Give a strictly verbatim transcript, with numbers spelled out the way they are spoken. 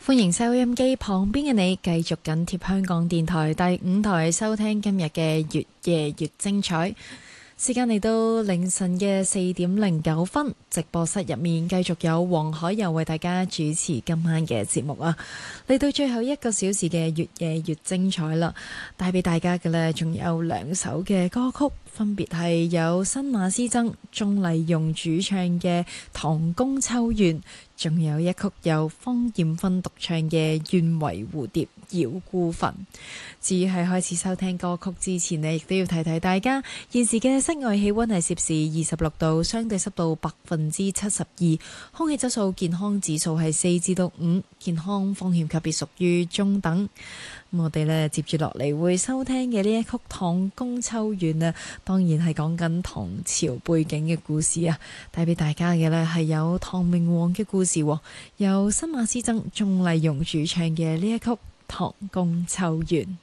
歡迎收音機旁邊嘅你，繼續緊貼香港電台第五台收聽今日嘅越夜越精彩。時間嚟到凌晨嘅四點零九分，直播室入面繼續有黃海柔為大家主持今晚嘅節目啊！嚟到最後一個小時嘅越夜越精彩啦，帶俾大家嘅呢，仲有兩首嘅歌曲，分別係有新馬師曾、鍾麗蓉主唱嘅《唐宮秋月》，仲有一曲由方艷芬獨唱嘅《願為蝴蝶繞孤墳》。至於係開始收聽歌曲之前呢，亦都要提提大家，現時嘅室外氣溫係攝氏二十六度，相對濕度百分之七十二，空氣質素健康指數係四至到五，健康風險級別屬於中等。咁我哋呢接住落嚟會收聽嘅呢一曲《唐宮秋月》啊，當然係講緊唐朝背景嘅故事啊，帶俾大家嘅呢係有唐明皇嘅故事，由新馬師曾、鍾麗蓉主唱嘅呢一曲《唐宮秋月》。